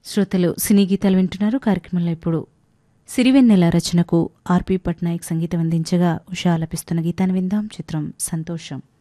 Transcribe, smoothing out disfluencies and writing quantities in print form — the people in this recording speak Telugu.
శ్రోతలు సినీ గీతాలు వింటున్నారు. కార్యక్రమంలో ఇప్పుడు సిరివెన్నెల రచనకు ఆర్పి పట్నాయక్ సంగీతం అందించగా ఉషా ఆలపిస్తున్న గీతాన్ని విందాం. చిత్రం సంతోషం.